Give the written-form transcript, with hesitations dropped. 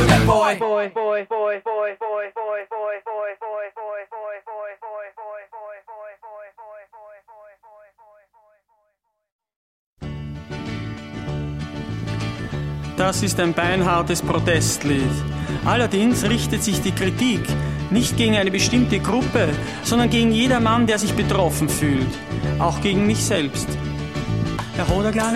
that boy. Das ist ein beinhartes Protestlied. Allerdings richtet sich die Kritik nicht gegen eine bestimmte Gruppe, sondern gegen jedermann, der sich betroffen fühlt. Auch gegen mich selbst. Er hat eine kleine